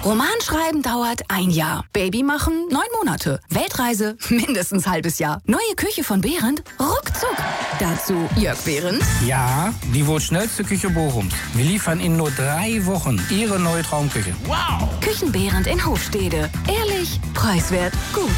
Romanschreiben dauert 1 Jahr. Baby machen 9 Monate. Weltreise mindestens halbes Jahr. Neue Küche von Behrendt? Ruckzuck. Dazu Jörg Behrendt. Ja, die wohl schnellste Küche Bochums. Wir liefern in nur 3 Wochen Ihre neue Traumküche. Wow! Küchen Behrendt in Hofstede. Ehrlich, preiswert, gut.